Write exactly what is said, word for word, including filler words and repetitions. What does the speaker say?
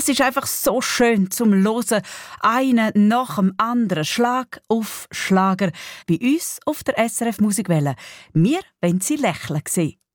Das ist einfach so schön zum Hören. Einen nach dem anderen, Schlag auf Schlager. Bei uns auf der S R F Musikwelle. Wir wollen sie lächeln sehen.